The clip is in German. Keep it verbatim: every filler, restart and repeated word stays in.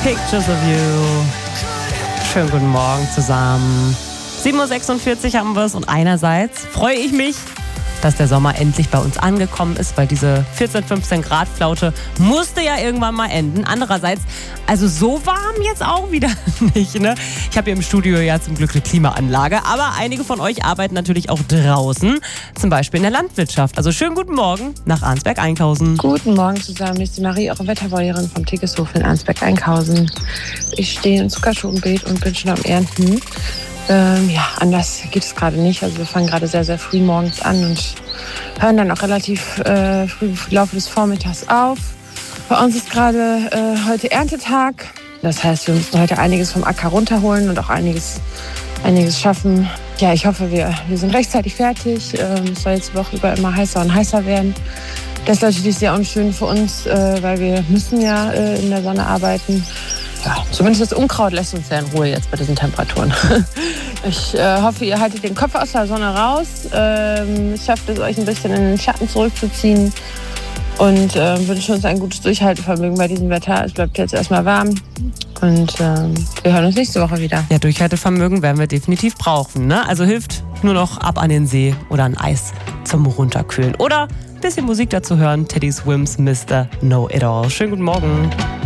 Pictures of You. Schönen guten Morgen zusammen. sieben Uhr sechsundvierzig haben wir es und einerseits freue ich mich, dass der Sommer endlich bei uns angekommen ist, weil diese vierzehn, fünfzehn Grad Flaute musste ja irgendwann mal enden. Andererseits, also so warm jetzt auch wieder nicht, ne? Ich habe hier im Studio ja zum Glück eine Klimaanlage, aber einige von euch arbeiten natürlich auch draußen, zum Beispiel in der Landwirtschaft. Also schönen guten Morgen nach Arnsberg-Einkhausen. Guten Morgen zusammen, hier ist die Marie, eure Wetterwollerin vom Tickeshof in Arnsberg-Einkhausen. Ich stehe im Zuckerschotenbeet und bin schon am Ernten. Ähm, ja, anders geht es gerade nicht. Also wir fangen gerade sehr, sehr früh morgens an und hören dann auch relativ äh, früh im Laufe des Vormittags auf. Bei uns ist gerade äh, heute Erntetag. Das heißt, wir müssen heute einiges vom Acker runterholen und auch einiges, einiges schaffen. Ja, ich hoffe, wir, wir sind rechtzeitig fertig. Ähm, es soll jetzt die Woche über immer heißer und heißer werden. Das ist natürlich sehr unschön für uns, äh, weil wir müssen ja äh, in der Sonne arbeiten. Ja, zumindest das Unkraut lässt uns ja in Ruhe jetzt bei diesen Temperaturen. Ich äh, hoffe, ihr haltet den Kopf aus der Sonne raus. Ähm, schafft es euch ein bisschen in den Schatten zurückzuziehen. Und äh, wünsche uns ein gutes Durchhaltevermögen bei diesem Wetter. Es bleibt jetzt erstmal warm. Und ähm, wir hören uns nächste Woche wieder. Ja, Durchhaltevermögen werden wir definitiv brauchen, ne? Also hilft nur noch ab an den See oder ein Eis zum Runterkühlen. Oder ein bisschen Musik dazu hören. Teddy Swims, Mister Know It All. Schönen guten Morgen.